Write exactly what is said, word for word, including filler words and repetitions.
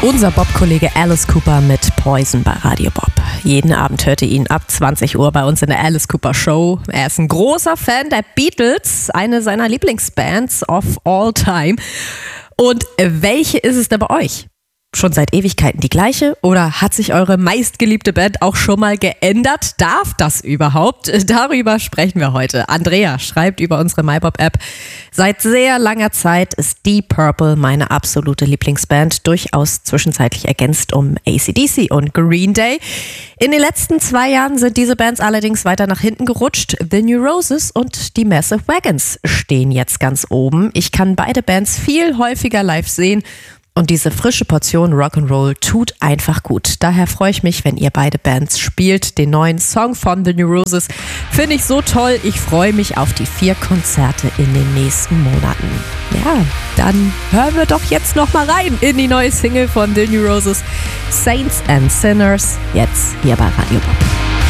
Unser Bob-Kollege Alice Cooper mit Poison bei Radio Bob. Jeden Abend hört ihr ihn ab zwanzig Uhr bei uns in der Alice Cooper Show. Er ist ein großer Fan der Beatles, eine seiner Lieblingsbands of all time. Und welche ist es denn bei euch? Schon seit Ewigkeiten die gleiche oder hat sich eure meistgeliebte Band auch schon mal geändert? Darf das überhaupt? Darüber sprechen wir heute. Andrea schreibt über unsere MyBob-App: Seit sehr langer Zeit ist Deep Purple meine absolute Lieblingsband, durchaus zwischenzeitlich ergänzt um A C D C und Green Day. In den letzten zwei Jahren sind diese Bands allerdings weiter nach hinten gerutscht. The New Roses und die Massive Wagons stehen jetzt ganz oben. Ich kann beide Bands viel häufiger live sehen. Und diese frische Portion Rock'n'Roll tut einfach gut. Daher freue ich mich, wenn ihr beide Bands spielt. Den neuen Song von The New Roses finde ich so toll. Ich freue mich auf die vier Konzerte in den nächsten Monaten. Ja, dann hören wir doch jetzt noch mal rein in die neue Single von The New Roses, Saints and Sinners, jetzt hier bei Radio Bob.